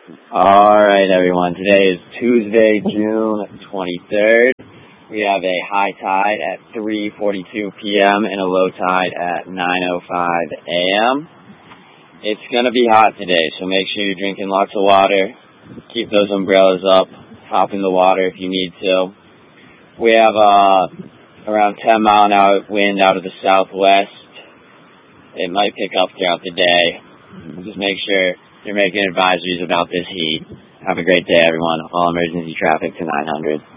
Alright everyone, today is Tuesday, June 23rd. We have a high tide at 3:42 p.m. and a low tide at 9:05 a.m. It's going to be hot today, so make sure you're drinking lots of water. Keep those umbrellas up. Hop in the water if you need to. We have around 10 mile an hour wind out of the southwest. It might pick up throughout the day. Just make sure you're making advisories about this heat. Have a great day, everyone. All emergency traffic to 900.